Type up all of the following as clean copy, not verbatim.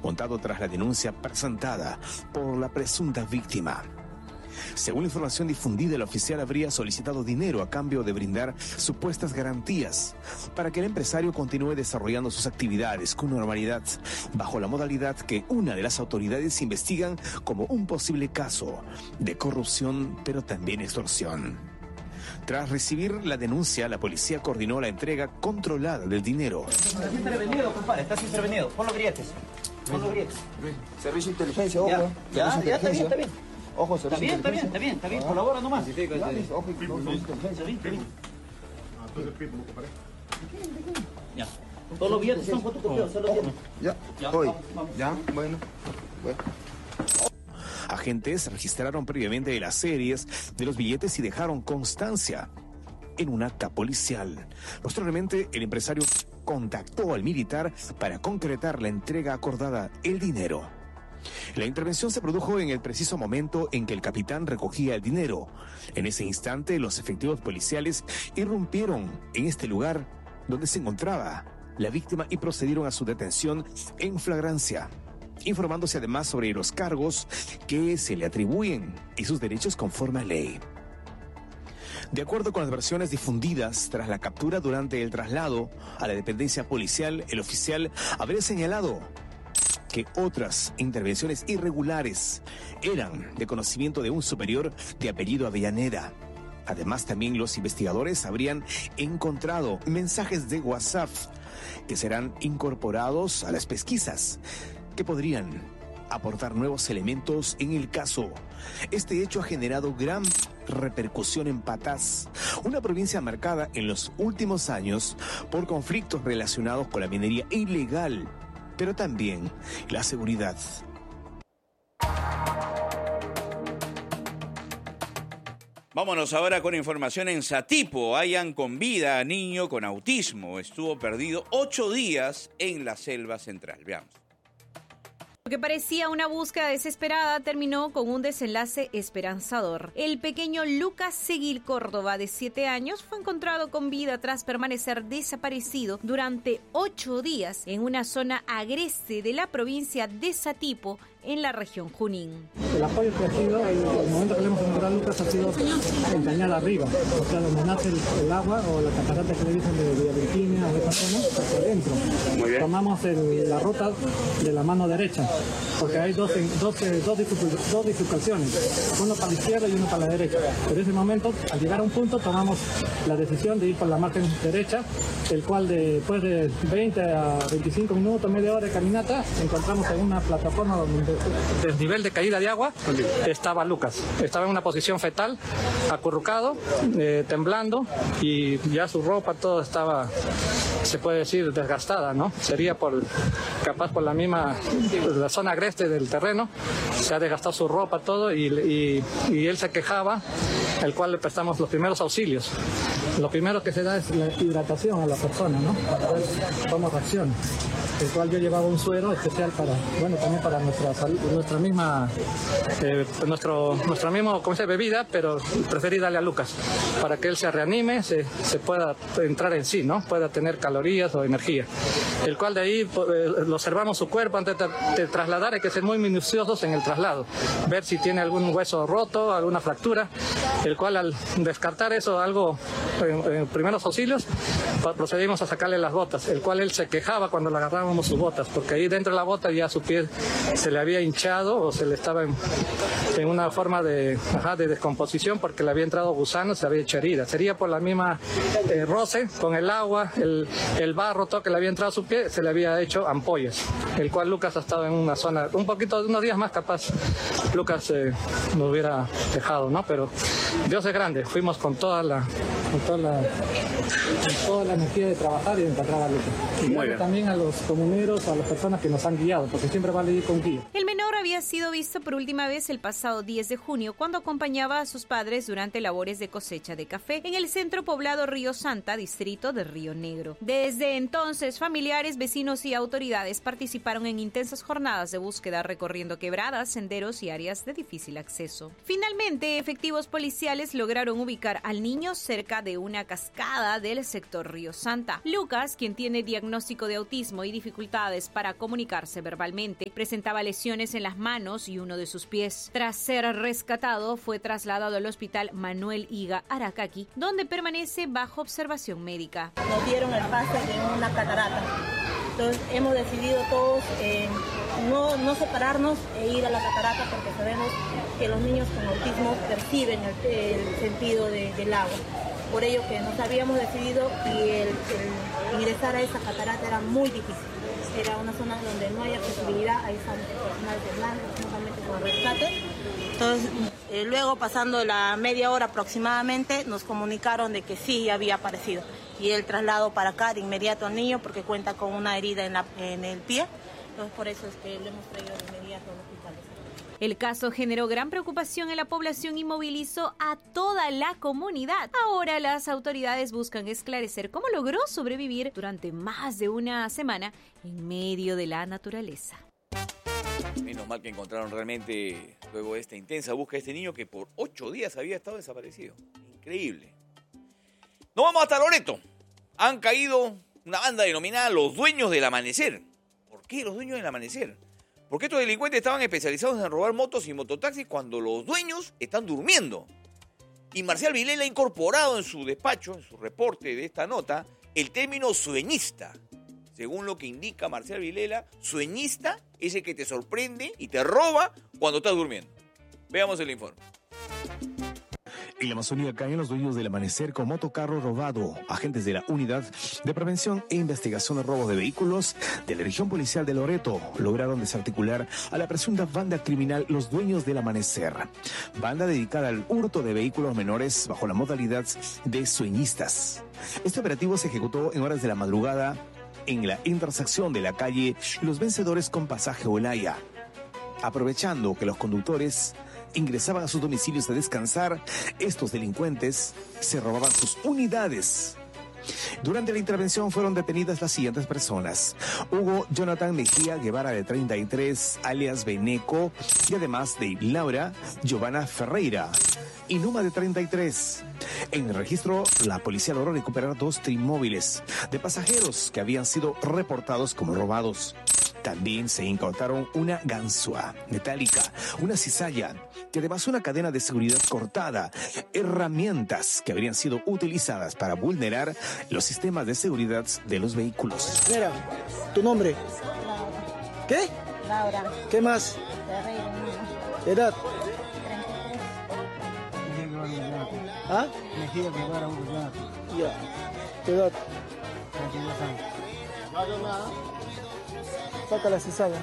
montado tras la denuncia presentada por la presunta víctima. Según la información difundida, el oficial habría solicitado dinero a cambio de brindar supuestas garantías para que el empresario continúe desarrollando sus actividades con normalidad, bajo la modalidad que una de las autoridades investigan como un posible caso de corrupción, pero también extorsión. Tras recibir la denuncia, la policía coordinó la entrega controlada del dinero. Estás intervenido, compadre, estás intervenido. Pon los grilletes. Pon los grilletes. Servicio de inteligencia, ojo. Ya, está bien. Ojo, servicio de inteligencia. Está bien. Colabora nomás. Ojo, Está bien. Ya. Todos los billetes son fotocopiados, solo tienes. Ya, voy. Ya, bueno. Agentes registraron previamente las series de los billetes y dejaron constancia en un acta policial. Posteriormente, el empresario contactó al militar para concretar la entrega acordada, el dinero. La intervención se produjo en el preciso momento en que el capitán recogía el dinero. En ese instante, los efectivos policiales irrumpieron en este lugar donde se encontraba la víctima y procedieron a su detención en flagrancia, informándose además sobre los cargos que se le atribuyen y sus derechos conforme a ley. De acuerdo con las versiones difundidas tras la captura durante el traslado a la dependencia policial, el oficial habría señalado que otras intervenciones irregulares eran de conocimiento de un superior de apellido Avellaneda. Además, también los investigadores habrían encontrado mensajes de WhatsApp que serán incorporados a las pesquisas, que podrían aportar nuevos elementos en el caso. Este hecho ha generado gran repercusión en Patás, una provincia marcada en los últimos años por conflictos relacionados con la minería ilegal, pero también la seguridad. Vámonos ahora con información en Satipo. Hallan con vida a niño con autismo. Estuvo perdido 8 días en la selva central. Veamos. Lo que parecía una búsqueda desesperada terminó con un desenlace esperanzador. El pequeño Lucas Seguil Córdoba, de 7 años, fue encontrado con vida tras permanecer desaparecido durante 8 días en una zona agreste de la provincia de Satipo, en la región Junín. El apoyo que ha sido, el momento que le hemos encontrado a Lucas ha sido en cañada arriba, o sea, donde nace el agua o la catarata que le dicen de Villa Virginia o de esa zona, hacia adentro. Muy bien. Tomamos la ruta de la mano derecha, porque hay dos bifurcaciones, uno para la izquierda y uno para la derecha. Pero en ese momento, al llegar a un punto, tomamos la decisión de ir por la margen derecha, el cual después de 20 a 25 minutos, media hora de caminata, encontramos en una plataforma donde del nivel de caída de agua estaba Lucas. Estaba en una posición fetal, acurrucado, temblando, y ya su ropa todo estaba, se puede decir, desgastada, ¿no? Sería capaz por la misma, la zona agreste del terreno, se ha desgastado su ropa, todo, y él se quejaba, el cual le prestamos los primeros auxilios. Lo primero que se da es la hidratación a la persona, ¿no? Para ver cómo reacciona. El cual yo llevaba un suero especial también para nuestra salud, nuestra misma bebida, pero preferí darle a Lucas para que él se reanime, se pueda entrar en sí, ¿no? Pueda tener calorías o energía. El cual de ahí lo observamos su cuerpo antes de trasladar. Hay que ser muy minuciosos en el traslado, ver si tiene algún hueso roto, alguna fractura, el cual al descartar eso, algo en primeros auxilios, procedimos a sacarle las botas, el cual él se quejaba cuando le agarrábamos sus botas, porque ahí dentro de la bota ya su pie se le había hinchado o se le estaba en una forma de descomposición, porque le había entrado gusano, se había hecho herida. Sería por la misma roce con el agua, el barro, todo que le había entrado a su pie, se le había hecho ampollas, el cual Lucas ha estado en una zona, unos días más capaz Lucas nos hubiera dejado, ¿no? Pero Dios es grande, fuimos con toda la energía de trabajar y de encontrar a Lucas. Y también a los comuneros, a las personas que nos han guiado, porque siempre vale ir con guía. El menor había sido visto por última vez el pasado 10 de junio cuando acompañaba a sus padres durante labores de cosecha de café en el centro poblado Río Santa, distrito de Río Negro. Desde entonces, familiares, vecinos y autoridades participaron en intensas jornadas de búsqueda recorriendo quebradas, senderos y áreas de difícil acceso. Finalmente, efectivos policiales lograron ubicar al niño cerca de una cascada del sector Río Santa. Lucas, quien tiene diagnóstico de autismo y dificultades para comunicarse verbalmente, presentaba lesiones en las manos y uno de sus pies. Tras ser rescatado, fue trasladado al hospital Manuel Higa Aracaqui, donde permanece bajo observación médica. Nos dieron el pase de una catarata. Entonces hemos decidido todos no separarnos e ir a la catarata porque sabemos que los niños con autismo perciben el sentido del agua. Por ello que nos habíamos decidido y el ingresar a esa catarata era muy difícil. Era una zona donde no hay accesibilidad, ahí estamos personal de blanco, juntamente con el rescate. Entonces, luego pasando la media hora aproximadamente, nos comunicaron de que sí había aparecido. Y el traslado para acá de inmediato al niño porque cuenta con una herida en el pie. Entonces, por eso es que lo hemos traído de inmediato al hospital. El caso generó gran preocupación en la población y movilizó a toda la comunidad. Ahora las autoridades buscan esclarecer cómo logró sobrevivir durante más de una semana en medio de la naturaleza. Menos mal que encontraron realmente, luego de esta intensa búsqueda, este niño que por 8 días había estado desaparecido. Increíble. Nos vamos hasta Loreto. Han caído una banda denominada Los Dueños del Amanecer. ¿Por qué Los Dueños del Amanecer? Porque estos delincuentes estaban especializados en robar motos y mototaxis cuando los dueños están durmiendo. Y Marcial Vilela ha incorporado en su despacho, en su reporte de esta nota, el término sueñista. Según lo que indica Marcial Vilela, sueñista es el que te sorprende y te roba cuando estás durmiendo. Veamos el informe. En la Amazonía caen los dueños del amanecer con motocarro robado. Agentes de la Unidad de Prevención e Investigación de Robos de Vehículos de la Región Policial de Loreto lograron desarticular a la presunta banda criminal Los Dueños del Amanecer. Banda dedicada al hurto de vehículos menores bajo la modalidad de sueñistas. Este operativo se ejecutó en horas de la madrugada en la intersección de la calle Los Vencedores con pasaje Olaya. Aprovechando que los conductores ingresaban a sus domicilios a descansar, estos delincuentes se robaban sus unidades. Durante la intervención fueron detenidas las siguientes personas: Hugo Jonathan Mejía Guevara, de 33, alias Beneco, y además de Laura Giovanna Ferreira y Numa, de 33. En el registro, la policía logró recuperar 2 trimóviles de pasajeros que habían sido reportados como robados. También se incautaron una ganzúa metálica, una cizalla y además una cadena de seguridad cortada, herramientas que habrían sido utilizadas para vulnerar los sistemas de seguridad de los vehículos. Mira, ¿tu nombre? Laura. ¿Qué? Laura. ¿Qué más? ¿Edad? 33. ¿Ah? Mejía Guevara, Hugo Jonathan. Ya. ¿Tu edad? 32 años. Saca la cizalla.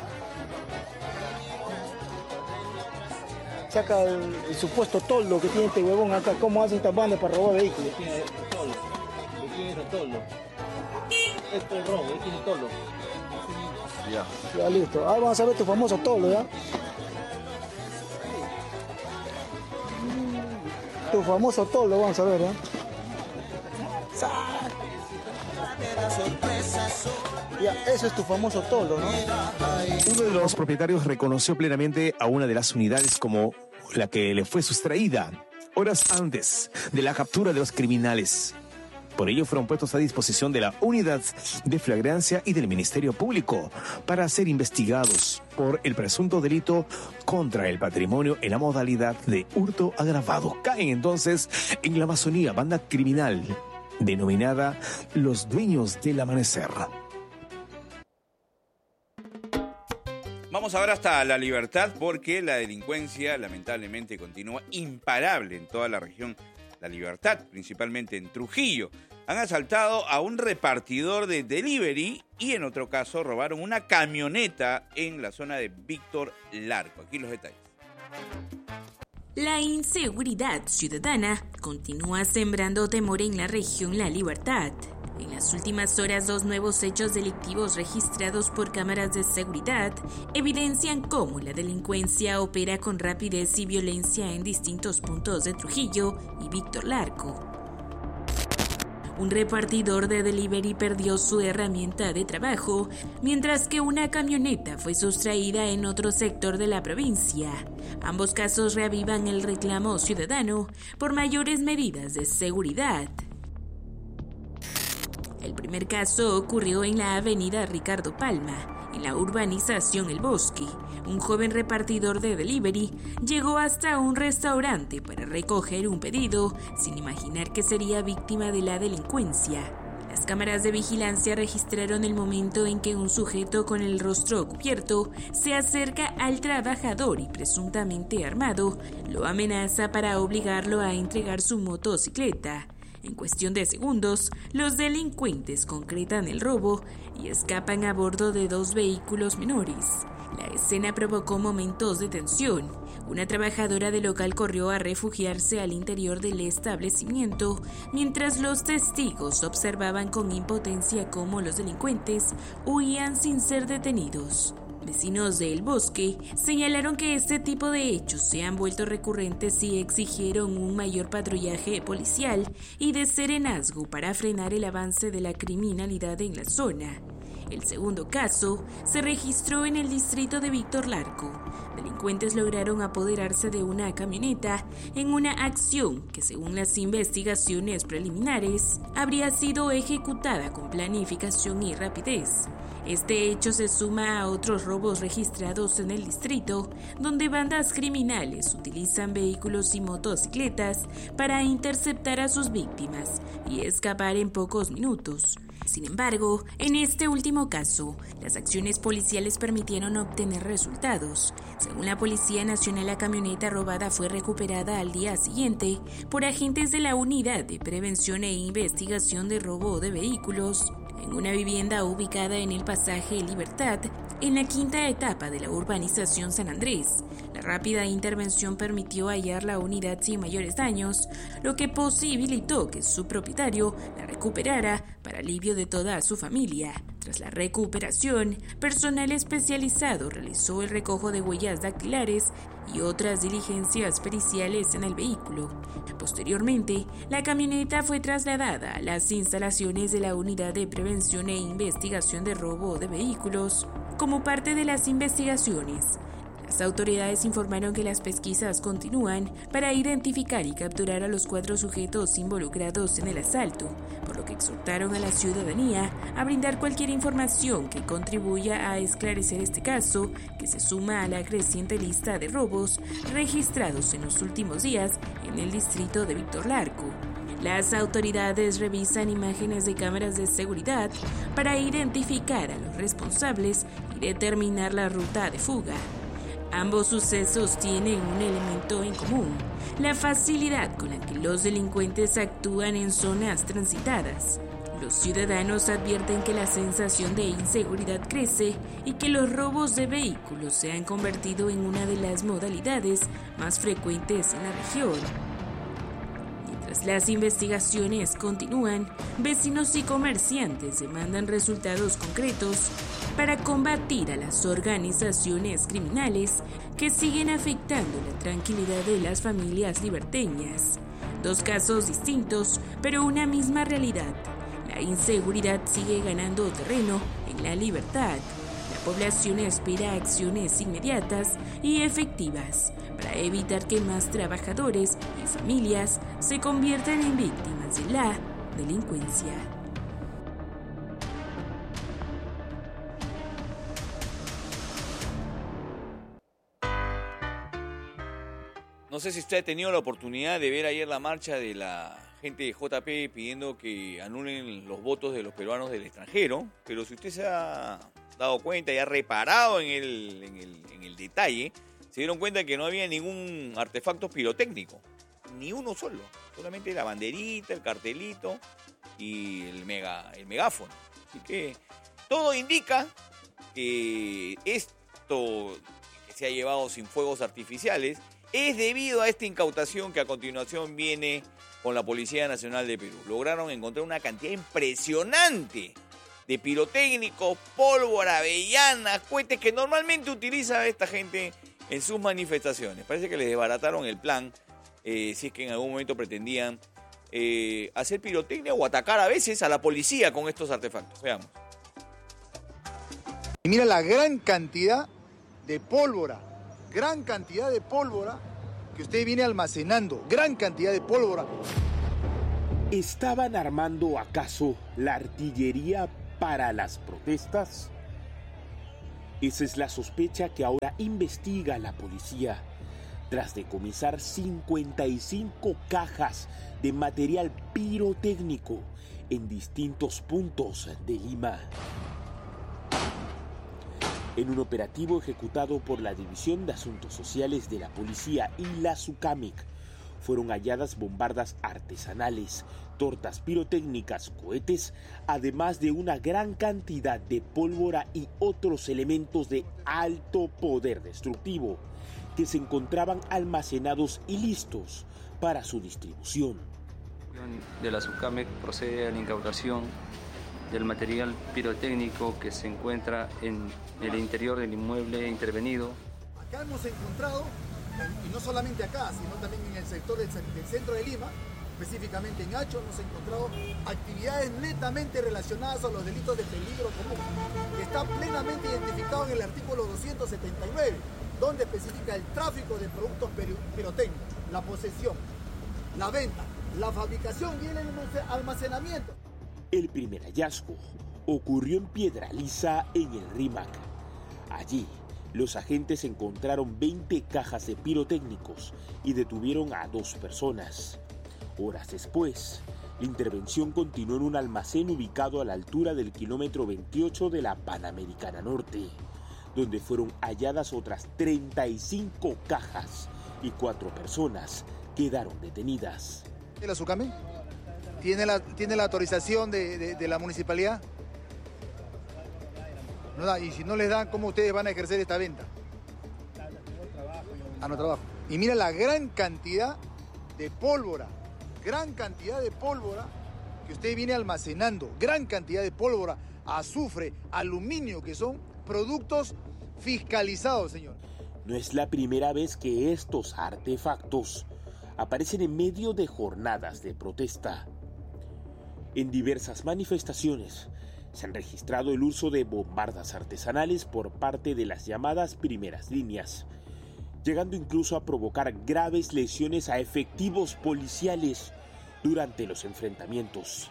Saca el supuesto toldo que tiene este huevón acá. ¿Cómo hacen estas bandas para robar vehículos? Tiene tolo. Tiene ese tolo. Esto es robo, tiene tolo. Ya, listo. Ahora vamos a ver tu famoso toldo, ¿ya? Tu famoso toldo, vamos a ver, ¿ya? Ya, eso es tu famoso toldo, ¿no? Uno de los propietarios reconoció plenamente a una de las unidades como la que le fue sustraída horas antes de la captura de los criminales. Por ello fueron puestos a disposición de la Unidad de Flagrancia y del Ministerio Público para ser investigados por el presunto delito contra el patrimonio en la modalidad de hurto agravado. Caen entonces en la Amazonía banda criminal denominada Los Dueños del Amanecer. Vamos ahora hasta La Libertad porque la delincuencia lamentablemente continúa imparable en toda la región La Libertad, principalmente en Trujillo. Han asaltado a un repartidor de delivery y en otro caso robaron una camioneta en la zona de Víctor Larco. Aquí los detalles. La inseguridad ciudadana continúa sembrando temor en la región La Libertad. En las últimas horas, 2 nuevos hechos delictivos registrados por cámaras de seguridad evidencian cómo la delincuencia opera con rapidez y violencia en distintos puntos de Trujillo y Víctor Larco. Un repartidor de delivery perdió su herramienta de trabajo, mientras que una camioneta fue sustraída en otro sector de la provincia. Ambos casos reavivan el reclamo ciudadano por mayores medidas de seguridad. El primer caso ocurrió en la avenida Ricardo Palma, en la urbanización El Bosque. Un joven repartidor de delivery llegó hasta un restaurante para recoger un pedido, sin imaginar que sería víctima de la delincuencia. Las cámaras de vigilancia registraron el momento en que un sujeto con el rostro cubierto se acerca al trabajador y presuntamente armado lo amenaza para obligarlo a entregar su motocicleta. En cuestión de segundos, los delincuentes concretan el robo y escapan a bordo de 2 vehículos menores. La escena provocó momentos de tensión. Una trabajadora del local corrió a refugiarse al interior del establecimiento, mientras los testigos observaban con impotencia cómo los delincuentes huían sin ser detenidos. Vecinos de El Bosque señalaron que este tipo de hechos se han vuelto recurrentes y exigieron un mayor patrullaje policial y de serenazgo para frenar el avance de la criminalidad en la zona. El segundo caso se registró en el distrito de Víctor Larco. Delincuentes lograron apoderarse de una camioneta en una acción que, según las investigaciones preliminares, habría sido ejecutada con planificación y rapidez. Este hecho se suma a otros robos registrados en el distrito, donde bandas criminales utilizan vehículos y motocicletas para interceptar a sus víctimas y escapar en pocos minutos. Sin embargo, en este último caso, las acciones policiales permitieron obtener resultados. Según la Policía Nacional, la camioneta robada fue recuperada al día siguiente por agentes de la Unidad de Prevención e Investigación de Robo de Vehículos en una vivienda ubicada en el pasaje Libertad, en la quinta etapa de la urbanización San Andrés. La rápida intervención permitió hallar la unidad sin mayores daños, lo que posibilitó que su propietario la recuperara para alivio de toda su familia. Tras la recuperación, personal especializado realizó el recojo de huellas dactilares y otras diligencias periciales en el vehículo. Posteriormente, la camioneta fue trasladada a las instalaciones de la Unidad de Prevención e Investigación de Robo de Vehículos. Como parte de las investigaciones, las autoridades informaron que las pesquisas continúan para identificar y capturar a los 4 sujetos involucrados en el asalto, por lo que exhortaron a la ciudadanía a brindar cualquier información que contribuya a esclarecer este caso, que se suma a la creciente lista de robos registrados en los últimos días en el distrito de Víctor Larco. Las autoridades revisan imágenes de cámaras de seguridad para identificar a los responsables y determinar la ruta de fuga. Ambos sucesos tienen un elemento en común: la facilidad con la que los delincuentes actúan en zonas transitadas. Los ciudadanos advierten que la sensación de inseguridad crece y que los robos de vehículos se han convertido en una de las modalidades más frecuentes en la región. Mientras las investigaciones continúan, vecinos y comerciantes demandan resultados concretos para combatir a las organizaciones criminales que siguen afectando la tranquilidad de las familias liberteñas. 2 casos distintos, pero una misma realidad. La inseguridad sigue ganando terreno en la Libertad. La población espera acciones inmediatas y efectivas para evitar que más trabajadores y familias se conviertan en víctimas de la delincuencia. No sé si usted ha tenido la oportunidad de ver ayer la marcha de la gente de JP pidiendo que anulen los votos de los peruanos del extranjero, pero si usted se ha dado cuenta y ha reparado en el detalle, se dieron cuenta que no había ningún artefacto pirotécnico, ni uno solo, solamente la banderita, el cartelito y el megáfono. Así que todo indica que esto que se ha llevado sin fuegos artificiales es debido a esta incautación que a continuación viene con la Policía Nacional de Perú. Lograron encontrar una cantidad impresionante de pirotécnicos, pólvora, avellanas, cohetes que normalmente utiliza esta gente en sus manifestaciones. Parece que les desbarataron el plan, si es que en algún momento pretendían hacer pirotecnia o atacar a veces a la policía con estos artefactos. Veamos. Y mira la gran cantidad de pólvora que usted viene almacenando, gran cantidad de pólvora. ¿Estaban armando acaso la artillería para las protestas? Esa es la sospecha que ahora investiga la policía, tras decomisar 55 cajas de material pirotécnico en distintos puntos de Lima. En un operativo ejecutado por la División de Asuntos Sociales de la Policía y la SUCAMIC, fueron halladas bombardas artesanales, tortas pirotécnicas, cohetes, además de una gran cantidad de pólvora y otros elementos de alto poder destructivo, que se encontraban almacenados y listos para su distribución. De la SUCAMIC procede a la incautación del material pirotécnico que se encuentra en el interior del inmueble intervenido. Acá hemos encontrado, y no solamente acá, sino también en el sector del centro de Lima, específicamente en Hacho, hemos encontrado actividades netamente relacionadas a los delitos de peligro común, que está plenamente identificado en el artículo 279, donde especifica el tráfico de productos pirotécnicos, la posesión, la venta, la fabricación y el almacenamiento. El primer hallazgo ocurrió en Piedralisa, en el RIMAC. Allí, los agentes encontraron 20 cajas de pirotécnicos y detuvieron a 2 personas. Horas después, la intervención continuó en un almacén ubicado a la altura del kilómetro 28 de la Panamericana Norte, donde fueron halladas otras 35 cajas y 4 personas quedaron detenidas. ¿La SUCAMIC? ¿Tiene la autorización de la municipalidad? No da, y si no les dan, ¿cómo ustedes van a ejercer esta venta? No trabajo. Y mira la gran cantidad de pólvora que usted viene almacenando, gran cantidad de pólvora, azufre, aluminio, que son productos fiscalizados, señor. No es la primera vez que estos artefactos aparecen en medio de jornadas de protesta. En diversas manifestaciones se han registrado el uso de bombardas artesanales por parte de las llamadas primeras líneas, llegando incluso a provocar graves lesiones a efectivos policiales durante los enfrentamientos.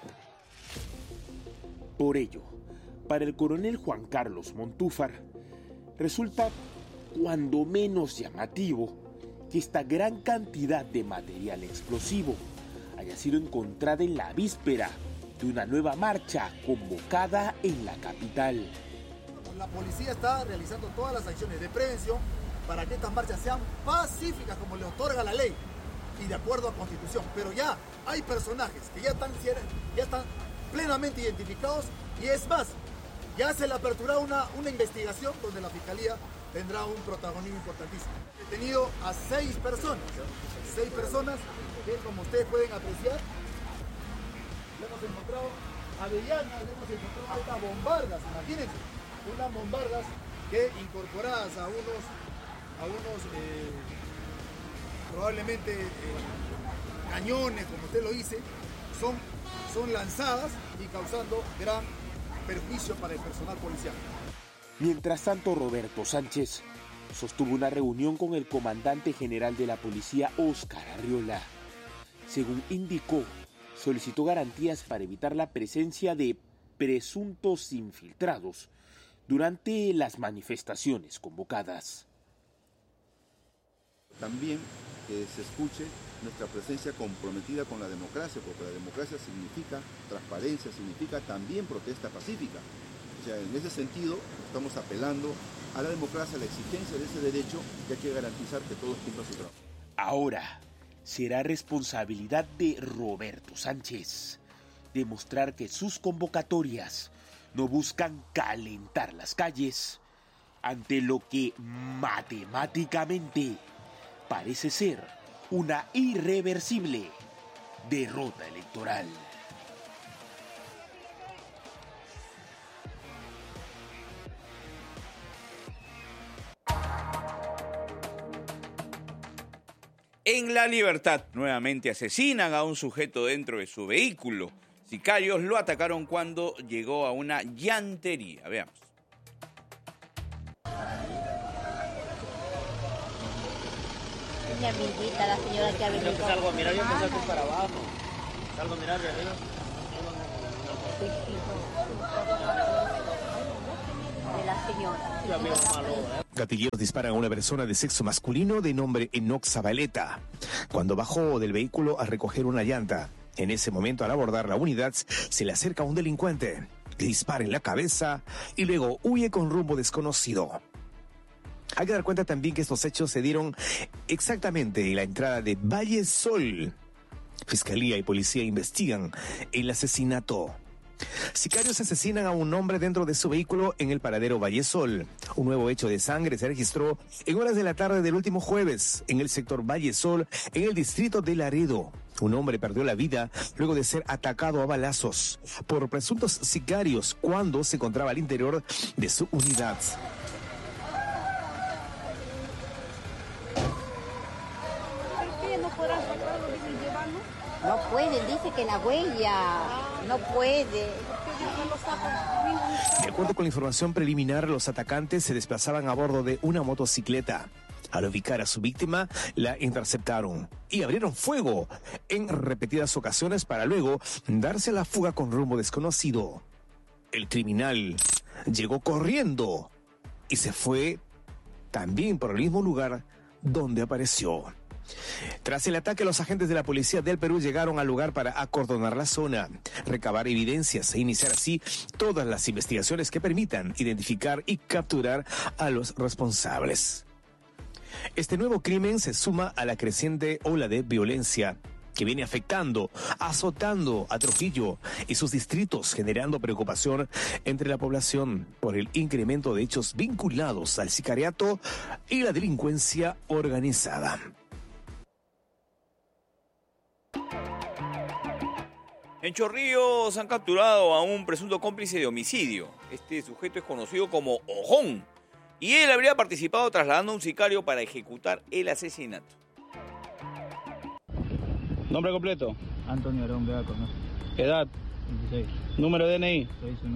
Por ello, para el coronel Juan Carlos Montúfar, resulta cuando menos llamativo que esta gran cantidad de material explosivo haya sido encontrada en la víspera de una nueva marcha convocada en la capital. La policía está realizando todas las acciones de prevención para que estas marchas sean pacíficas como le otorga la ley y de acuerdo a la Constitución. Pero ya hay personajes que ya están plenamente identificados y es más, ya se le ha aperturado una investigación donde la Fiscalía tendrá un protagonismo importantísimo. He tenido a 6 personas que, como ustedes pueden apreciar, le hemos encontrado avellanas, le hemos encontrado estas bombardas, imagínense, unas bombardas que incorporadas a unos probablemente cañones, como usted lo dice, son lanzadas y causando gran perjuicio para el personal policial. Mientras tanto, Roberto Sánchez sostuvo una reunión con el comandante general de la policía, Óscar Arriola. Según indicó, solicitó garantías para evitar la presencia de presuntos infiltrados durante las manifestaciones convocadas. También que se escuche nuestra presencia comprometida con la democracia, porque la democracia significa transparencia, significa también protesta pacífica. O sea, en ese sentido, estamos apelando a la democracia, a la exigencia de ese derecho, que hay que garantizar que todos cumplan su trabajo. Ahora será responsabilidad de Roberto Sánchez demostrar que sus convocatorias no buscan calentar las calles ante lo que matemáticamente parece ser una irreversible derrota electoral. En La Libertad, nuevamente asesinan a un sujeto dentro de su vehículo. Sicarios lo atacaron cuando llegó a una llantería. Veamos. Mi amiguita, la señora que ha venido. Yo que salgo a mirar, yo que salgo para abajo. Salgo a mirar de arriba. De la señora. Gatilleros disparan a una persona de sexo masculino de nombre Enoch Zabaleta cuando bajó del vehículo a recoger una llanta. En ese momento, al abordar la unidad, se le acerca un delincuente, le dispara en la cabeza y luego huye con rumbo desconocido. Hay que dar cuenta también que estos hechos se dieron exactamente en la entrada de Valle Sol. Fiscalía y policía investigan el asesinato. Sicarios asesinan a un hombre dentro de su vehículo en el paradero Valle Sol. Un nuevo hecho de sangre se registró en horas de la tarde del último jueves en el sector Valle Sol, en el distrito de Laredo. Un hombre perdió la vida luego de ser atacado a balazos por presuntos sicarios cuando se encontraba al interior de su unidad. No puede, dice que la huella, no puede. De acuerdo con la información preliminar, los atacantes se desplazaban a bordo de una motocicleta. Al ubicar a su víctima, la interceptaron y abrieron fuego en repetidas ocasiones para luego darse a la fuga con rumbo desconocido. El criminal llegó corriendo y se fue también por el mismo lugar donde apareció. Tras el ataque, los agentes de la Policía del Perú llegaron al lugar para acordonar la zona, recabar evidencias e iniciar así todas las investigaciones que permitan identificar y capturar a los responsables. Este nuevo crimen se suma a la creciente ola de violencia que viene afectando, azotando a Trujillo y sus distritos, generando preocupación entre la población por el incremento de hechos vinculados al sicariato y la delincuencia organizada. En Chorrillos han capturado a un presunto cómplice de homicidio. Este sujeto es conocido como Ojón y él habría participado trasladando a un sicario para ejecutar el asesinato. ¿Nombre completo? Antonio Arón Vega Cornejo. ¿Edad? 26. ¿Número de DNI?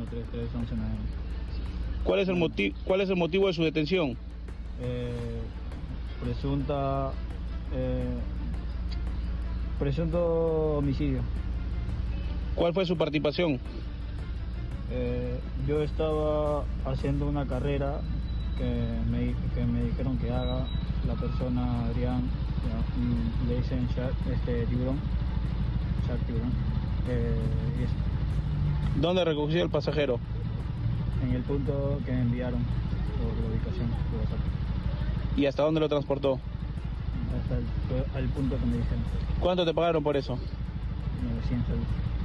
6133199. ¿Cuál es el motivo de su detención? Presunto homicidio. ¿Cuál fue su participación? Yo estaba haciendo una carrera que me dijeron que haga. La persona Adrián, le dicen tiburón. Shark tiburón. Y eso. ¿Dónde recogió el pasajero? En el punto que me enviaron por la ubicación de WhatsApp. ¿Y hasta dónde lo transportó? Hasta el punto que me dijeron. ¿Cuánto te pagaron por eso? 900 euros.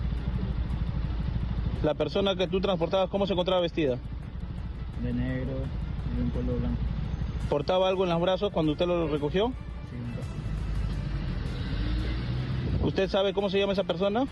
¿La persona que tú transportabas, cómo se encontraba vestida? De negro y un polo blanco. ¿Portaba algo en los brazos cuando usted lo recogió? Sí, un casco. ¿Usted sabe cómo se llama esa persona?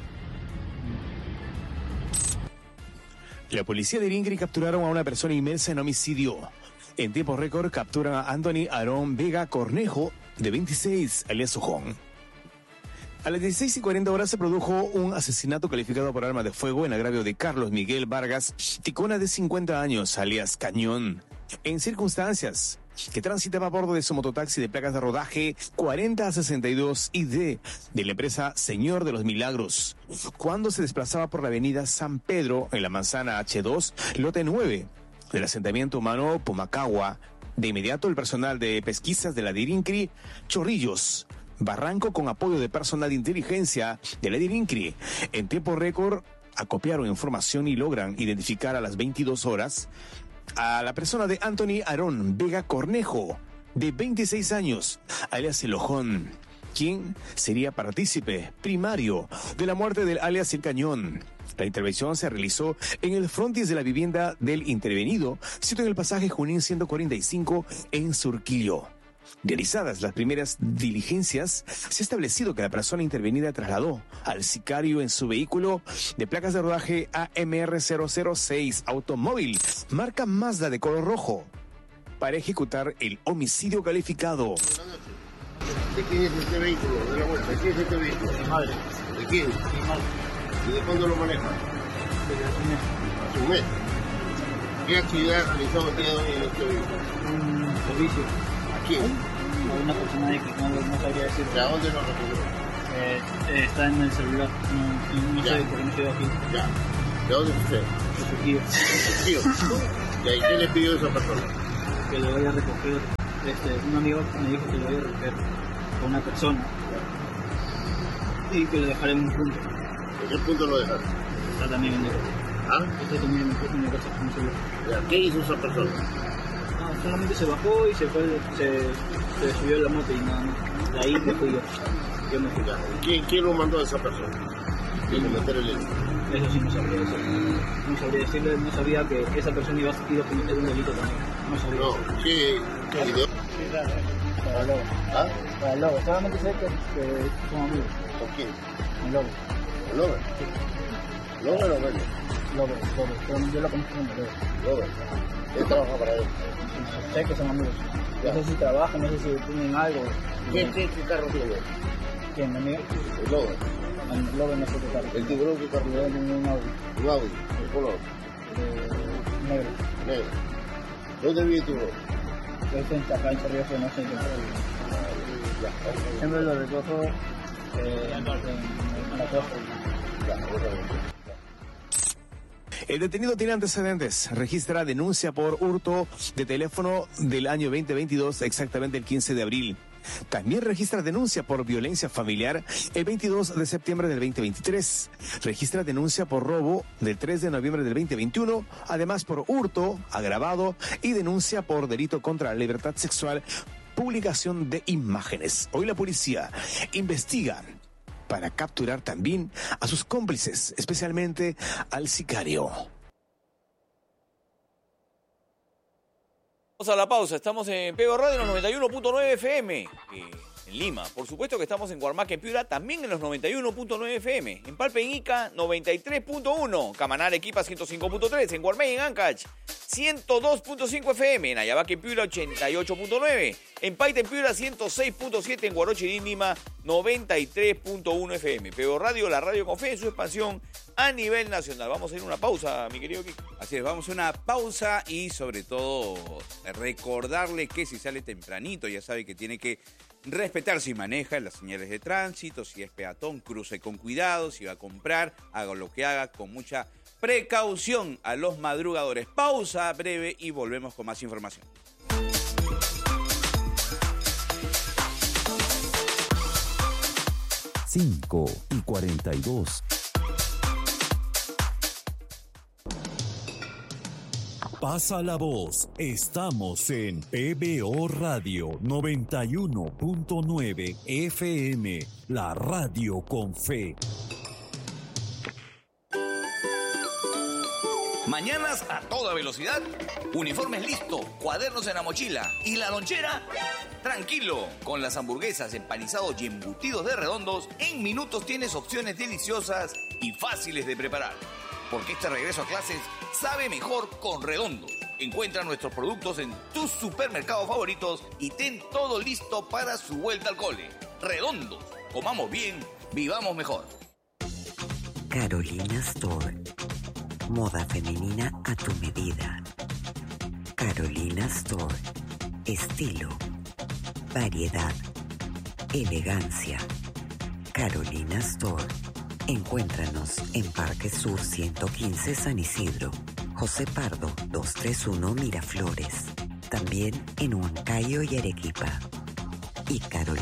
La policía de Iringri capturaron a una persona inmersa en homicidio. En tiempo récord capturan a Anthony Arón Vega Cornejo, de 26, alias Ojón. A las 16:40 se produjo un asesinato calificado por arma de fuego en agravio de Carlos Miguel Vargas Ticona, de 50 años, alias Cañón, en circunstancias que transitaba a bordo de su mototaxi de placas de rodaje 4062 ID de la empresa Señor de los Milagros, cuando se desplazaba por la avenida San Pedro en la manzana H2, lote 9 del asentamiento humano Pumacagua. De inmediato, el personal de pesquisas de la DIRINCRI Chorrillos Barranco, con apoyo de personal de inteligencia de la DIRINCRI, en tiempo récord acopiaron información y logran identificar a las 22 horas a la persona de Anthony Arón Vega Cornejo, de 26 años, alias El Ojón, quien sería partícipe primario de la muerte del alias El Cañón. La intervención se realizó en el frontis de la vivienda del intervenido, situado en el pasaje Junín 145 en Surquillo. Realizadas las primeras diligencias, se ha establecido que la persona intervenida trasladó al sicario en su vehículo de placas de rodaje AMR006 automóvil, marca Mazda de color rojo, para ejecutar el homicidio calificado. ¿De quién es este vehículo? De la vuelta. ¿De quién es este vehículo? Mi madre. ¿De quién? Mi madre. ¿Y de cuándo lo maneja? Desde hace un mes. Hace un mes. ¿Qué actividad realizó el día de hoy en este vehículo? Un servicio. ¿A quién? A una persona X, no sabría decir. ¿De dónde lo recogió? Está en el celular. No sé por qué no estoy aquí. Ya. ¿De dónde es usted? De su tío. ¿De su tío? ¿Y ahí qué le pidió a esa persona? Que lo vaya a recoger. Un amigo me dijo que lo vaya a recoger con una persona y que lo dejaré en un punto. ¿En qué punto lo dejaron? Está también en el ¿Ah? Está también en mi casa con celular. ¿Qué hizo esa persona? No, solamente se bajó y se subió a la moto y nada más. De ahí me fui yo me fui. ¿Quién lo mandó a esa persona? ¿Quién cometer el delito? Eso sí no sabría decirle. No sabría decirle, no sabía que esa persona iba a cometer un delito también. No sabría. No, ¿qué video? Para el lobo. ¿Ah? Para el lobo. Solamente sé que son amigos. ¿Con quién? El lobo. ¿El lobo? Sí. ¿Lobo o Lobo? Lobo. Yo lo conozco como Lobo. Lobo. ¿Él trabaja para él? Sé que son amigos. No sé si trabajan, no sé si tienen algo. ¿Qué carro tiene? ¿Quién, mi amigo? El Lobo. El Lobo no sé qué carro. ¿El tiburón qué carro tiene? Un Audi. Un Audi. ¿El color? Negro. Negro. ¿Dónde vive el tiburón? Yo estoy acá en Corrientes, no sé qué carro. Siempre lo recojo en la costa. El detenido tiene antecedentes. Registra denuncia por hurto de teléfono del año 2022, exactamente el 15 de abril. También registra denuncia por violencia familiar el 22 de septiembre del 2023. Registra denuncia por robo del 3 de noviembre del 2021, además por hurto agravado y denuncia por delito contra la libertad sexual, publicación de imágenes. Hoy la policía investiga para capturar también a sus cómplices, especialmente al sicario. Vamos a la pausa, estamos en Pego Radio en los 91.9 FM en Lima. Por supuesto que estamos en Guarmaca, en Piura, también en los 91.9 FM. En Palpe, en Ica, 93.1. Camaná, Arequipa, 105.3. En Guarmey, en Ancash, 102.5 FM. En Ayabaca, en Piura, 88.9. En Paita, en Piura, 106.7. En Guarochi, en Lima, 93.1 FM. Pego Radio, la radio con fe en su expansión a nivel nacional. Vamos a ir a una pausa, mi querido Kiko. Así es, vamos a una pausa y sobre todo recordarle que si sale tempranito ya sabe que tiene que respetar si maneja las señales de tránsito, si es peatón, cruce con cuidado, si va a comprar, haga lo que haga con mucha precaución a los madrugadores. Pausa breve y volvemos con más información. Cinco y 42. Pasa la voz, estamos en PBO Radio 91.9 FM, la radio con fe. Mañanas a toda velocidad, uniformes listo, cuadernos en la mochila y la lonchera, tranquilo. Con las hamburguesas, empanizados y embutidos de Redondos, en minutos tienes opciones deliciosas y fáciles de preparar. Porque este regreso a clases sabe mejor con Redondos. Encuentra nuestros productos en tus supermercados favoritos y ten todo listo para su vuelta al cole. Redondos, comamos bien, vivamos mejor. Carolina Store. Moda femenina a tu medida. Carolina Store. Estilo, variedad, elegancia. Carolina Store. Encuéntranos en Parque Sur 115 San Isidro, José Pardo 231 Miraflores, también en Huancayo y Arequipa, y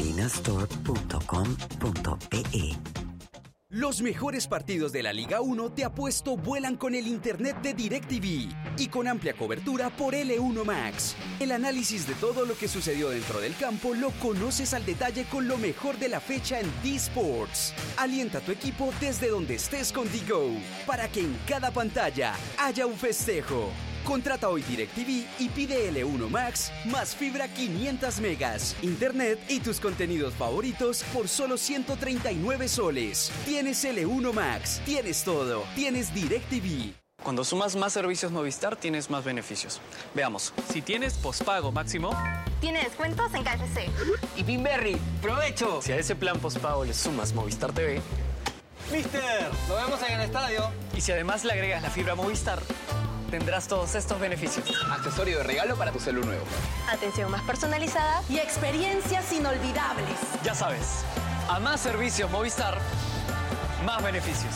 carolinastore.com.pe. Los mejores partidos de la Liga 1 te apuesto vuelan con el internet de DirecTV y con amplia cobertura por L1 Max. El análisis de todo lo que sucedió dentro del campo lo conoces al detalle con lo mejor de la fecha en D-Sports. Alienta a tu equipo desde donde estés con DGO para que en cada pantalla haya un festejo. Contrata hoy DirecTV y pide L1 Max más fibra 500 megas, internet y tus contenidos favoritos por solo 139 soles. Tienes L1 Max, tienes todo, tienes DirecTV. Cuando sumas más servicios Movistar, tienes más beneficios. Veamos, si tienes pospago máximo, tiene descuentos en KFC. Y Pinberry, ¡provecho! Si a ese plan pospago le sumas Movistar TV, ¡Mister! ¡Lo vemos en el estadio! Y si además le agregas la fibra Movistar, tendrás todos estos beneficios. Accesorio de regalo para tu celu nuevo. Atención más personalizada y experiencias inolvidables. Ya sabes, a más servicios Movistar, más beneficios.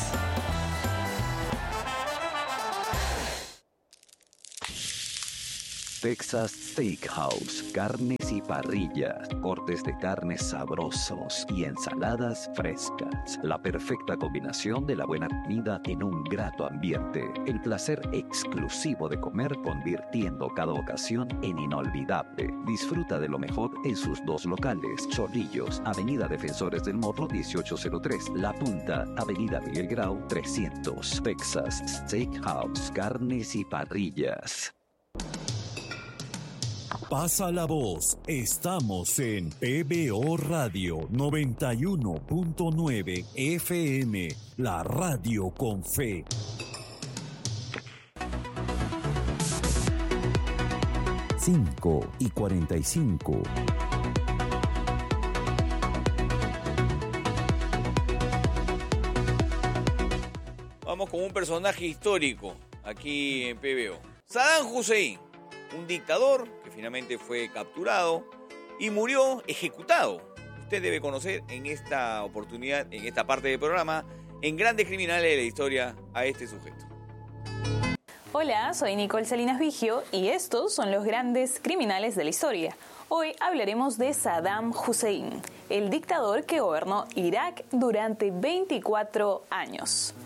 Texas Steakhouse, carnes y parrillas, cortes de carnes sabrosos y ensaladas frescas. La perfecta combinación de la buena comida en un grato ambiente. El placer exclusivo de comer convirtiendo cada ocasión en inolvidable. Disfruta de lo mejor en sus dos locales. Chorrillos, Avenida Defensores del Morro 1803. La Punta, Avenida Miguel Grau 300. Texas Steakhouse, carnes y parrillas. Pasa la voz, estamos en PBO Radio 91.9 FM, la radio con fe. Cinco y 45. Vamos con un personaje histórico aquí en PBO. Saddam Hussein, un dictador que finalmente fue capturado y murió ejecutado. Usted debe conocer en esta oportunidad, en esta parte del programa, en Grandes Criminales de la Historia, a este sujeto. Hola, soy Nicole Salinas Vigio y estos son los Grandes Criminales de la Historia. Hoy hablaremos de Saddam Hussein, el dictador que gobernó Irak durante 24 años.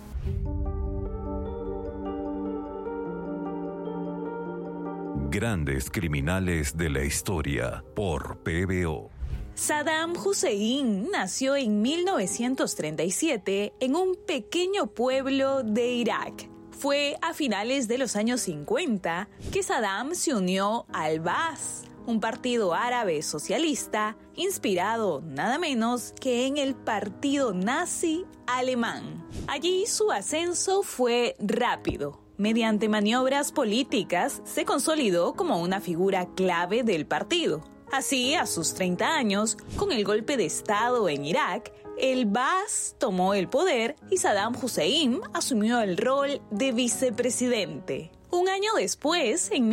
Grandes Criminales de la Historia por PBO. Saddam Hussein nació en 1937 en un pequeño pueblo de Irak. Fue a finales de los años 50 que Saddam se unió al Baas, un partido árabe socialista inspirado nada menos que en el partido nazi alemán. Allí su ascenso fue rápido. Mediante maniobras políticas, se consolidó como una figura clave del partido. Así, a sus 30 años, con el golpe de Estado en Irak, el Baas tomó el poder y Saddam Hussein asumió el rol de vicepresidente. Un año después, en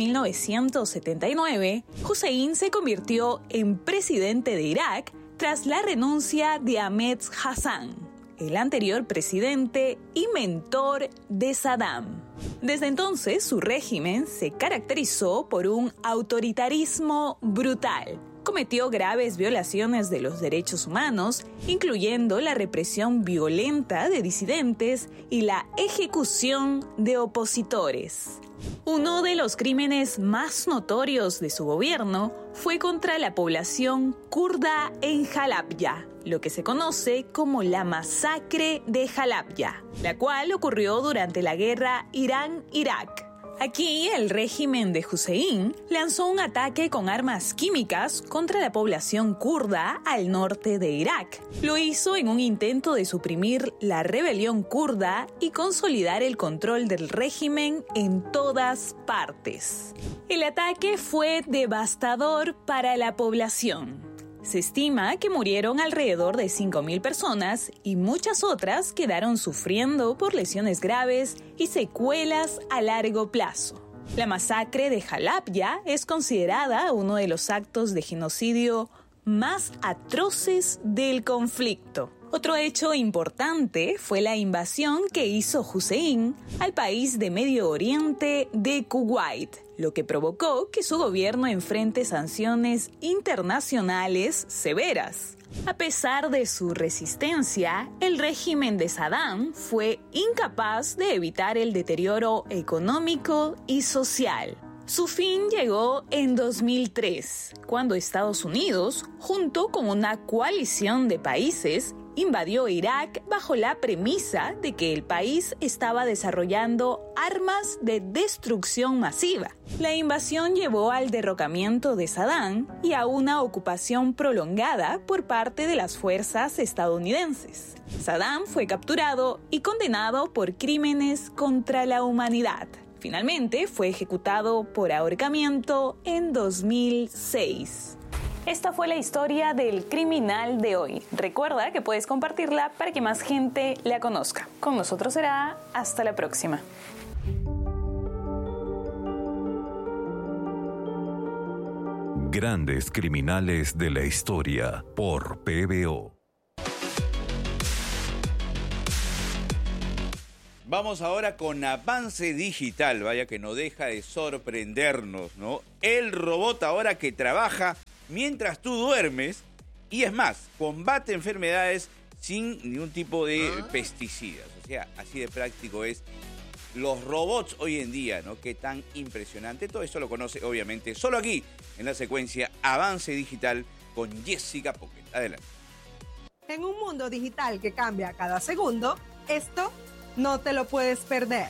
1979, Hussein se convirtió en presidente de Irak tras la renuncia de Ahmed Hassan, el anterior presidente y mentor de Saddam. Desde entonces, su régimen se caracterizó por un autoritarismo brutal. Cometió graves violaciones de los derechos humanos, incluyendo la represión violenta de disidentes y la ejecución de opositores. Uno de los crímenes más notorios de su gobierno fue contra la población kurda en Halabja, lo que se conoce como la masacre de Halabja, la cual ocurrió durante la guerra Irán-Irak. Aquí, el régimen de Hussein lanzó un ataque con armas químicas contra la población kurda al norte de Irak. Lo hizo en un intento de suprimir la rebelión kurda y consolidar el control del régimen en todas partes. El ataque fue devastador para la población. Se estima que murieron alrededor de 5.000 personas y muchas otras quedaron sufriendo por lesiones graves y secuelas a largo plazo. La masacre de Halabja es considerada uno de los actos de genocidio más atroces del conflicto. Otro hecho importante fue la invasión que hizo Hussein al país de Medio Oriente de Kuwait, lo que provocó que su gobierno enfrente sanciones internacionales severas. A pesar de su resistencia, el régimen de Saddam fue incapaz de evitar el deterioro económico y social. Su fin llegó en 2003, cuando Estados Unidos, junto con una coalición de países, invadió Irak bajo la premisa de que el país estaba desarrollando armas de destrucción masiva. La invasión llevó al derrocamiento de Saddam y a una ocupación prolongada por parte de las fuerzas estadounidenses. Saddam fue capturado y condenado por crímenes contra la humanidad. Finalmente fue ejecutado por ahorcamiento en 2006. Esta fue la historia del criminal de hoy. Recuerda que puedes compartirla para que más gente la conozca. Con nosotros será hasta la próxima. Grandes criminales de la historia por PBO. Vamos ahora con avance digital, vaya que no deja de sorprendernos, ¿no? El robot ahora que trabaja mientras tú duermes y es más, combate enfermedades sin ningún tipo de pesticidas. O sea, así de práctico es los robots hoy en día, ¿no? Qué tan impresionante. Todo esto lo conoce, obviamente, solo aquí en la secuencia Avance Digital con Jessica Pocket. Adelante. En un mundo digital que cambia cada segundo, esto no te lo puedes perder.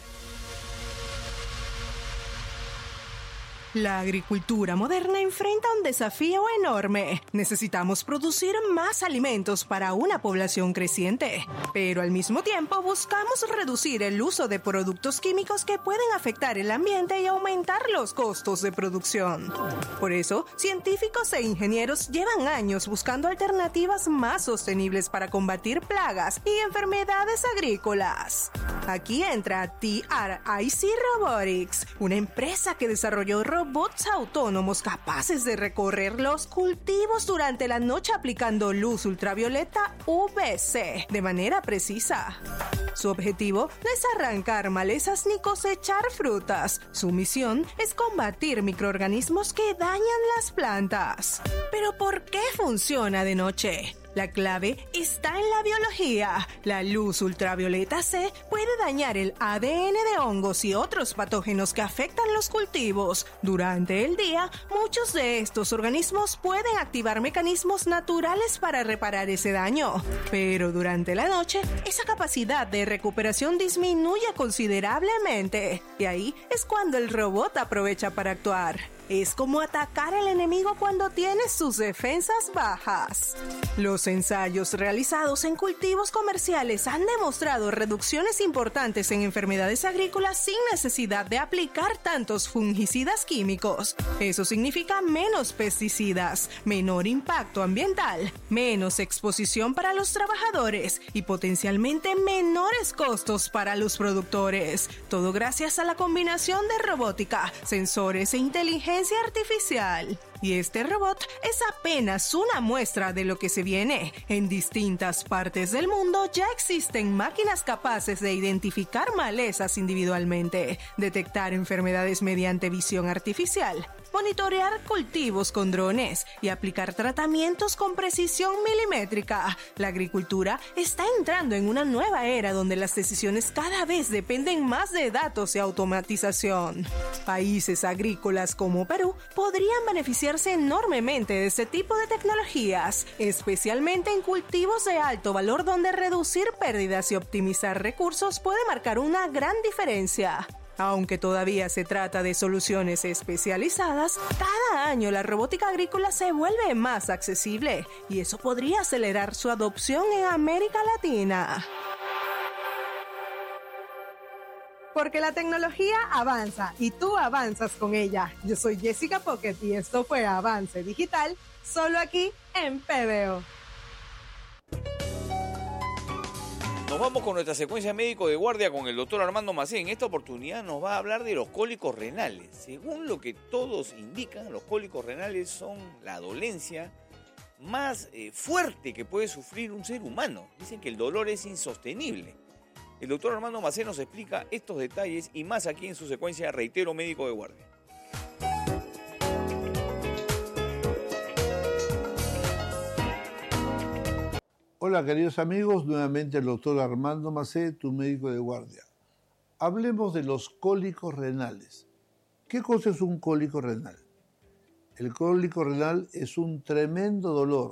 La agricultura moderna enfrenta un desafío enorme. Necesitamos producir más alimentos para una población creciente, pero al mismo tiempo buscamos reducir el uso de productos químicos que pueden afectar el ambiente y aumentar los costos de producción. Por eso, científicos e ingenieros llevan años buscando alternativas más sostenibles para combatir plagas y enfermedades agrícolas. Aquí entra TRIC Robotics, una empresa que desarrolló robots autónomos capaces de recorrer los cultivos durante la noche aplicando luz ultravioleta UVC de manera precisa. Su objetivo no es arrancar malezas ni cosechar frutas. Su misión es combatir microorganismos que dañan las plantas. ¿Pero por qué funciona de noche? La clave está en la biología. La luz ultravioleta C puede dañar el ADN de hongos y otros patógenos que afectan los cultivos. Durante el día, muchos de estos organismos pueden activar mecanismos naturales para reparar ese daño. Pero durante la noche, esa capacidad de recuperación disminuye considerablemente. Y ahí es cuando el robot aprovecha para actuar. Es como atacar al enemigo cuando tiene sus defensas bajas. Los ensayos realizados en cultivos comerciales han demostrado reducciones importantes en enfermedades agrícolas sin necesidad de aplicar tantos fungicidas químicos. Eso significa menos pesticidas, menor impacto ambiental, menos exposición para los trabajadores y potencialmente menores costos para los productores. Todo gracias a la combinación de robótica, sensores e inteligencia artificial. Y este robot es apenas una muestra de lo que se viene. En distintas partes del mundo ya existen máquinas capaces de identificar malezas individualmente, detectar enfermedades mediante visión artificial, monitorear cultivos con drones y aplicar tratamientos con precisión milimétrica. La agricultura está entrando en una nueva era donde las decisiones cada vez dependen más de datos y automatización. Países agrícolas como Perú podrían beneficiarse enormemente de este tipo de tecnologías, especialmente en cultivos de alto valor donde reducir pérdidas y optimizar recursos puede marcar una gran diferencia. Aunque todavía se trata de soluciones especializadas, cada año la robótica agrícola se vuelve más accesible y eso podría acelerar su adopción en América Latina. Porque la tecnología avanza y tú avanzas con ella. Yo soy Jessica Pocket y esto fue Avance Digital, solo aquí en PBO. Nos vamos con nuestra secuencia médico de guardia con el doctor Armando Macé. En esta oportunidad nos va a hablar de los cólicos renales. Según lo que todos indican, los cólicos renales son la dolencia más fuerte que puede sufrir un ser humano. Dicen que el dolor es insostenible. El doctor Armando Macé nos explica estos detalles y más aquí en su secuencia, reitero, médico de guardia. Hola queridos amigos, nuevamente el doctor Armando Macé, tu médico de guardia. Hablemos de los cólicos renales. ¿Qué cosa es un cólico renal? El cólico renal es un tremendo dolor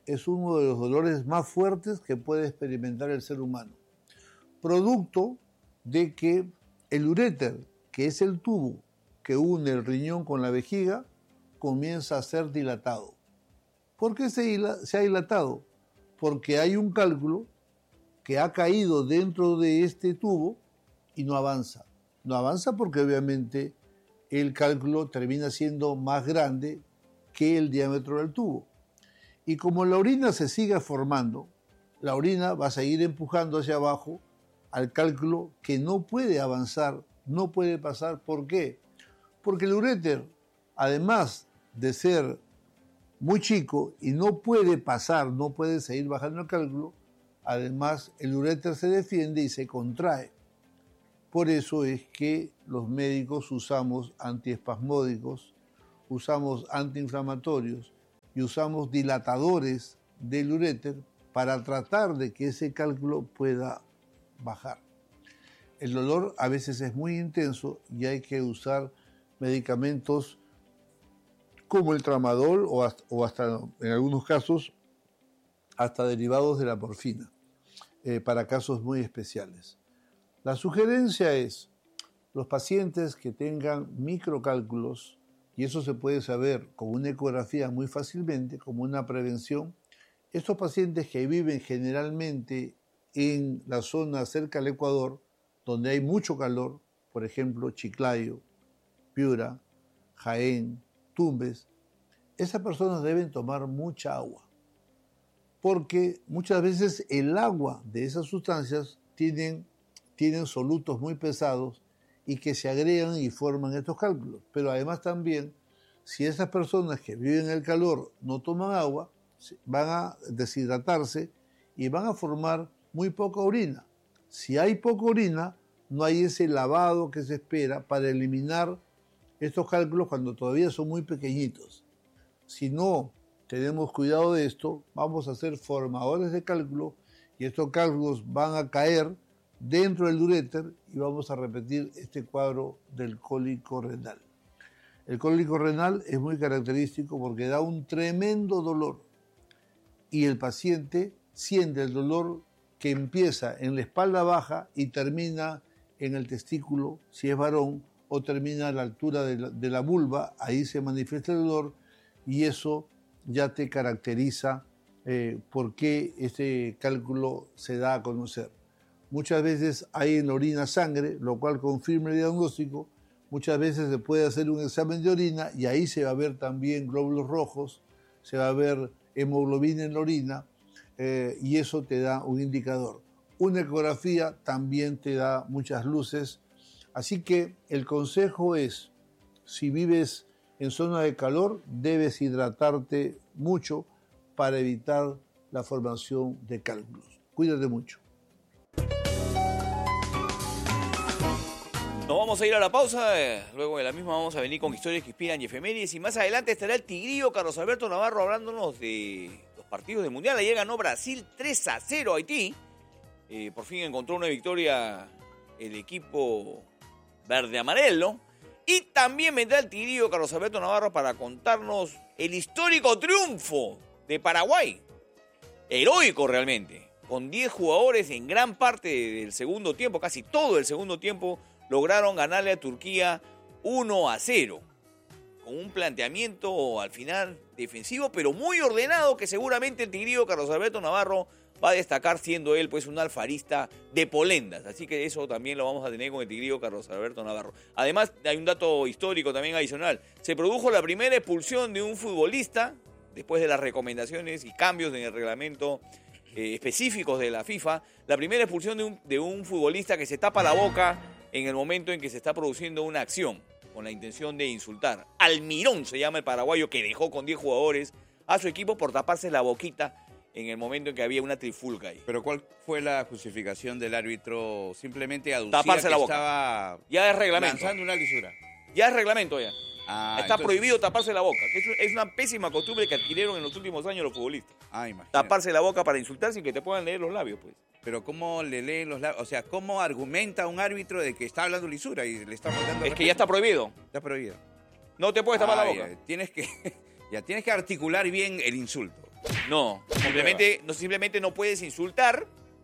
es uno de los dolores más fuertes que puede experimentar el ser humano, producto de que el uréter, que es el tubo que une el riñón con la vejiga, comienza a ser dilatado. ¿Por qué se ha dilatado? Porque hay un cálculo que ha caído dentro de este tubo y no avanza. No avanza porque obviamente el cálculo termina siendo más grande que el diámetro del tubo. Y como la orina se sigue formando, la orina va a seguir empujando hacia abajo al cálculo que no puede avanzar, no puede pasar. ¿Por qué? Porque el uréter, además de ser muy chico y no puede pasar, no puede seguir bajando el cálculo, además el uréter se defiende y se contrae. Por eso es que los médicos usamos antiespasmódicos, usamos antiinflamatorios y usamos dilatadores del uréter para tratar de que ese cálculo pueda bajar. El dolor a veces es muy intenso y hay que usar medicamentos como el tramadol o hasta en algunos casos hasta derivados de la morfina para casos muy especiales. La sugerencia es los pacientes que tengan microcálculos, y eso se puede saber con una ecografía muy fácilmente, como una prevención. Estos pacientes que viven generalmente en la zona cerca al Ecuador, donde hay mucho calor, por ejemplo, Chiclayo, Piura, Jaén, Tumbes, esas personas deben tomar mucha agua, porque muchas veces el agua de esas sustancias tienen solutos muy pesados y que se agregan y forman estos cálculos. Pero además también, si esas personas que viven en el calor no toman agua, van a deshidratarse y van a formar muy poca orina. Si hay poca orina, no hay ese lavado que se espera para eliminar estos cálculos cuando todavía son muy pequeñitos. Si no tenemos cuidado de esto, vamos a ser formadores de cálculo y estos cálculos van a caer dentro del uréter y vamos a repetir este cuadro del cólico renal. El cólico renal es muy característico porque da un tremendo dolor y el paciente siente el dolor que empieza en la espalda baja y termina en el testículo, si es varón, o termina a la altura de la vulva, ahí se manifiesta el dolor y eso ya te caracteriza por qué este cálculo se da a conocer. Muchas veces hay en la orina sangre, lo cual confirma el diagnóstico. Muchas veces se puede hacer un examen de orina y ahí se va a ver también glóbulos rojos, se va a ver hemoglobina en la orina y eso te da un indicador. Una ecografía también te da muchas luces. Así que el consejo es, si vives en zona de calor, debes hidratarte mucho para evitar la formación de cálculos. Cuídate mucho. Nos vamos a ir a la pausa, luego de la misma vamos a venir con historias que inspiran y efemérides y más adelante estará el tigrillo Carlos Alberto Navarro hablándonos de los partidos del Mundial. Ayer ganó Brasil 3-0 a Haití, por fin encontró una victoria el equipo verde-amarelo y también vendrá el tigrillo Carlos Alberto Navarro para contarnos el histórico triunfo de Paraguay, heroico realmente, con 10 jugadores en gran parte del segundo tiempo, casi todo el segundo tiempo, lograron ganarle a Turquía 1-0, con un planteamiento al final defensivo, pero muy ordenado, que seguramente el tigrillo Carlos Alberto Navarro va a destacar, siendo él pues un alfarista de polendas. Así que eso también lo vamos a tener con el tigrillo Carlos Alberto Navarro. Además, hay un dato histórico también adicional. Se produjo la primera expulsión de un futbolista, después de las recomendaciones y cambios en el reglamento específicos de la FIFA, la primera expulsión de un futbolista que se tapa la boca en el momento en que se está produciendo una acción con la intención de insultar. Almirón se llama el paraguayo que dejó con 10 jugadores a su equipo por taparse la boquita en el momento en que había una trifulca ahí. ¿Pero cuál fue la justificación del árbitro? Simplemente aducía taparse que la boca. Estaba ya es reglamento. Lanzando una lisura. Ya es reglamento ya. Está entonces prohibido taparse la boca. Es una pésima costumbre que adquirieron en los últimos años los futbolistas. Imagínate. Taparse la boca para insultar sin que te puedan leer los labios, pues. Pero ¿cómo le leen los labios? O sea, ¿cómo argumenta un árbitro de que está hablando lisura y le está faltando Es que ya está prohibido. Está prohibido. No te puedes tapar la boca. Tienes que articular bien el insulto. No, simplemente no puedes insultar.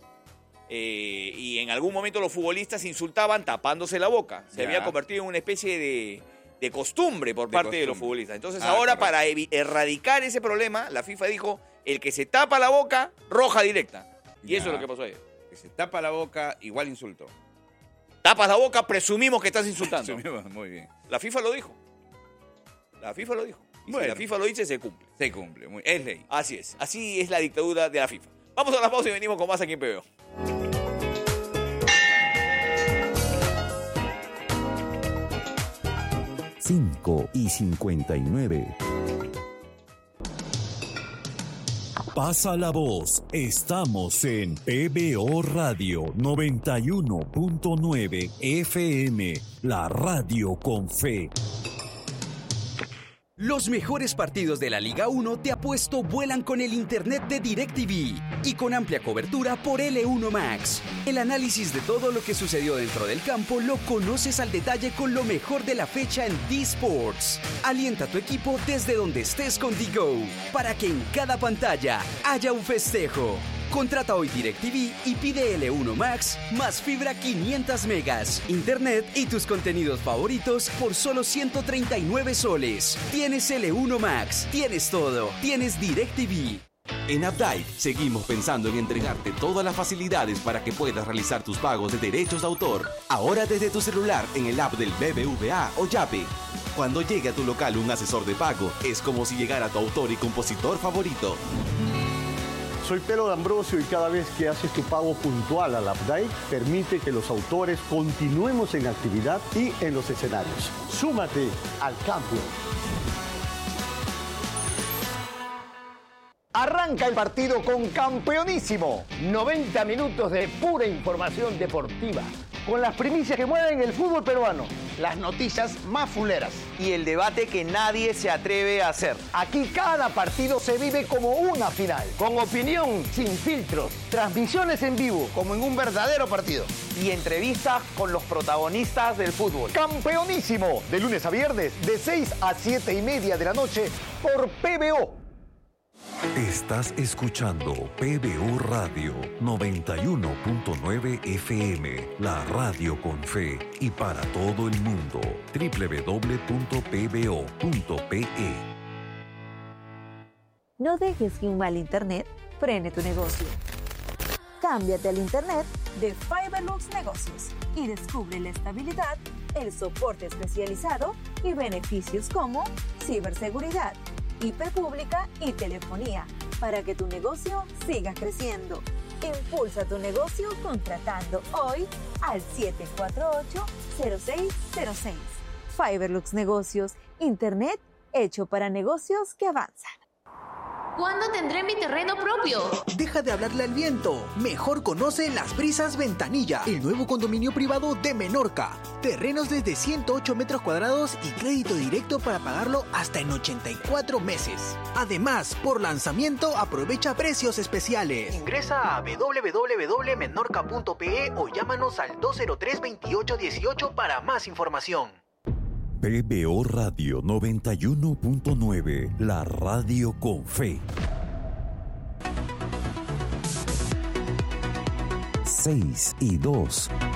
Y en algún momento los futbolistas insultaban tapándose la boca. Se había convertido en una especie de costumbre por parte de los futbolistas. Entonces ahora, para erradicar ese problema, la FIFA dijo, el que se tapa la boca, roja directa. Y eso es lo que pasó ayer. Que se tapa la boca, igual insultó. Tapas la boca, presumimos que estás insultando. Muy bien. La FIFA lo dijo. Y si la FIFA lo dice, se cumple. Se cumple. Es ley. Así es. Así es la dictadura de la FIFA. Vamos a la pausa y venimos con más aquí en PBO. Cinco y 59. Pasa la voz. Estamos en PBO Radio 91.9 FM, la radio con fe. Los mejores partidos de la Liga 1 te apuesto vuelan con el internet de DirecTV y con amplia cobertura por L1 Max. El análisis de todo lo que sucedió dentro del campo lo conoces al detalle con lo mejor de la fecha en D-Sports. Alienta a tu equipo desde donde estés con DiGo para que en cada pantalla haya un festejo. Contrata hoy DirecTV y pide L1 Max más fibra 500 megas, internet y tus contenidos favoritos por solo 139 soles. Tienes L1 Max, tienes todo, tienes DirecTV. En Updike seguimos pensando en entregarte todas las facilidades para que puedas realizar tus pagos de derechos de autor. Ahora desde tu celular en el app del BBVA o Yape. Cuando llegue a tu local un asesor de pago, es como si llegara tu autor y compositor favorito. Soy Pelo D'Ambrosio y cada vez que haces tu pago puntual al Updike, permite que los autores continuemos en actividad y en los escenarios. Súmate al cambio. Arranca el partido con Campeonísimo. 90 minutos de pura información deportiva. Con las primicias que mueven el fútbol peruano. Las noticias más fuleras. Y el debate que nadie se atreve a hacer. Aquí cada partido se vive como una final. Con opinión sin filtros. Transmisiones en vivo. Como en un verdadero partido. Y entrevistas con los protagonistas del fútbol. Campeonísimo. De lunes a viernes, de 6 a 7:30 de la noche por PBO. Estás escuchando PBO Radio 91.9 FM, la radio con fe y para todo el mundo. www.pbo.pe. No dejes que un mal internet frene tu negocio. Cámbiate al internet de Fiberlux Negocios y descubre la estabilidad, el soporte especializado y beneficios como ciberseguridad, IP pública y telefonía para que tu negocio siga creciendo. Impulsa tu negocio contratando hoy al 748-0606. Fiberlux Negocios, internet hecho para negocios que avanzan. ¿Cuándo tendré mi terreno propio? Deja de hablarle al viento. Mejor conoce Las Brisas Ventanilla, el nuevo condominio privado de Menorca. Terrenos desde 108 metros cuadrados y crédito directo para pagarlo hasta en 84 meses. Además, por lanzamiento aprovecha precios especiales. Ingresa a www.menorca.pe o llámanos al 203-2818 para más información. PBO Radio 91.9, la radio con fe. 6 y 2.